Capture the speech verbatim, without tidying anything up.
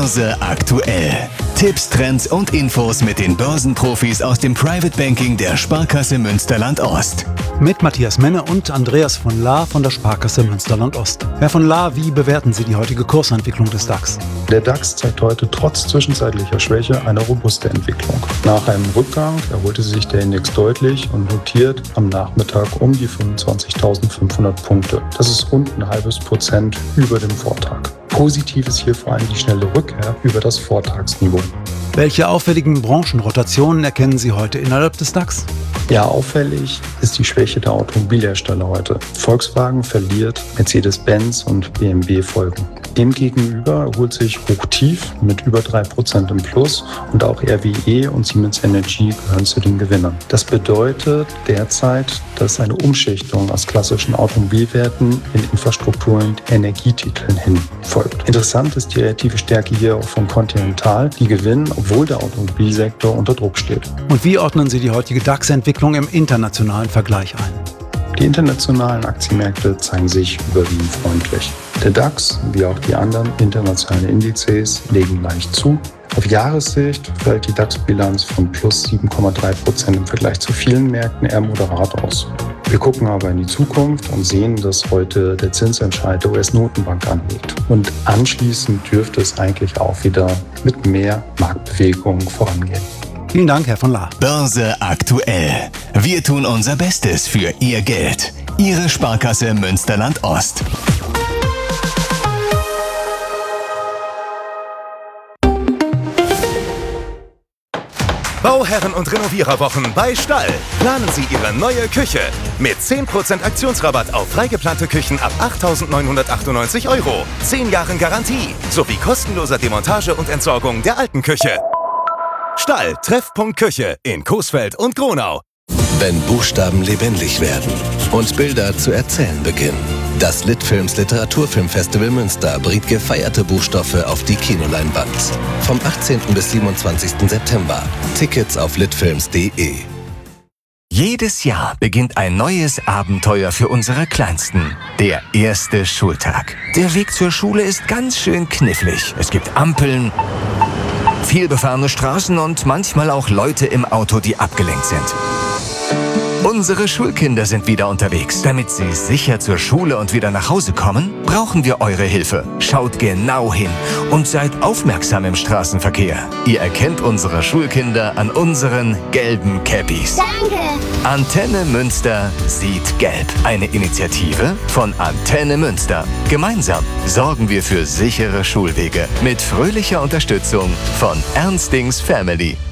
Börse aktuell. Tipps, Trends und Infos mit den Börsenprofis aus dem Private Banking der Sparkasse Münsterland-Ost. Mit Matthias Menne und Andreas von Laar von der Sparkasse Münsterland-Ost. Herr von Laar, wie bewerten Sie die heutige Kursentwicklung des DAX? Der DAX zeigt heute trotz zwischenzeitlicher Schwäche eine robuste Entwicklung. Nach einem Rückgang erholte sich der Index deutlich und notiert am Nachmittag um die fünfundzwanzigtausendfünfhundert Punkte. Das ist rund ein halbes Prozent über dem Vortag. Positiv ist hier vor allem die schnelle Rückkehr über das Vortagsniveau. Welche auffälligen Branchenrotationen erkennen Sie heute innerhalb des DAX? Ja, auffällig ist die Schwäche der Automobilhersteller heute. Volkswagen verliert, Mercedes-Benz und B M W folgen. Demgegenüber erholt sich Hochtief mit über drei Prozent im Plus und auch R W E und Siemens Energy gehören zu den Gewinnern. Das bedeutet derzeit, dass eine Umschichtung aus klassischen Automobilwerten in Infrastruktur- und Energietiteln hin folgt. Interessant ist die relative Stärke hier auch von Continental, die gewinnen, obwohl der Automobilsektor unter Druck steht. Und wie ordnen Sie die heutige DAX-Entwicklung im internationalen Vergleich ein? Die internationalen Aktienmärkte zeigen sich überwiegend freundlich. Der DAX, wie auch die anderen internationalen Indizes, legen leicht zu. Auf Jahressicht fällt die DAX-Bilanz von plus sieben Komma drei Prozent im Vergleich zu vielen Märkten eher moderat aus. Wir gucken aber in die Zukunft und sehen, dass heute der Zinsentscheid der U S-Notenbank anliegt. Und anschließend dürfte es eigentlich auch wieder mit mehr Marktbewegung vorangehen. Vielen Dank, Herr von Laar. Börse aktuell. Wir tun unser Bestes für Ihr Geld. Ihre Sparkasse Münsterland-Ost. Bauherren und Renoviererwochen bei Stall. Planen Sie Ihre neue Küche. Mit zehn Prozent Aktionsrabatt auf freigeplante Küchen ab achttausendneunhundertachtundneunzig Euro. zehn Jahren Garantie. Sowie kostenloser Demontage und Entsorgung der alten Küche. Stall, Treffpunkt Küche in Coesfeld und Gronau. Wenn Buchstaben lebendig werden und Bilder zu erzählen beginnen. Das Litfilms Literaturfilmfestival Münster bringt gefeierte Buchstoffe auf die Kinoleinwand. Vom achtzehnten bis siebenundzwanzigsten September. Tickets auf litfilms punkt de. Jedes Jahr beginnt ein neues Abenteuer für unsere Kleinsten. Der erste Schultag. Der Weg zur Schule ist ganz schön knifflig. Es gibt Ampeln, vielbefahrene Straßen und manchmal auch Leute im Auto, die abgelenkt sind. Unsere Schulkinder sind wieder unterwegs. Damit sie sicher zur Schule und wieder nach Hause kommen, brauchen wir eure Hilfe. Schaut genau hin und seid aufmerksam im Straßenverkehr. Ihr erkennt unsere Schulkinder an unseren gelben Cappies. Danke! Antenne Münster sieht gelb. Eine Initiative von Antenne Münster. Gemeinsam sorgen wir für sichere Schulwege mit fröhlicher Unterstützung von Ernstings Family.